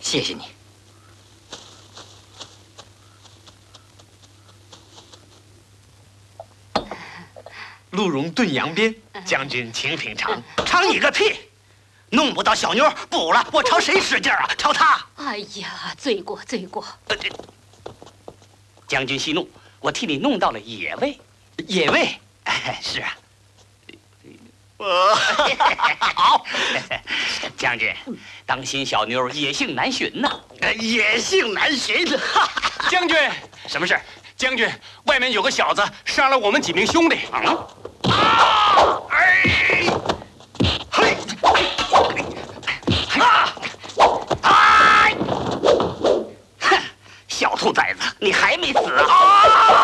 谢谢你。 鹿茸炖羊鞭，将军请品尝。 尝你个屁！弄不到小妞补了，我朝谁使劲啊？朝他！ 哎呀，罪过罪过！ 将军息怒，我替你弄到了野味。 野味， 是啊。 好， 将军，当心小妞野性难寻呐！ 野性难寻。 将军， 什么事？ 将军，外面有个小子杀了我们几名兄弟。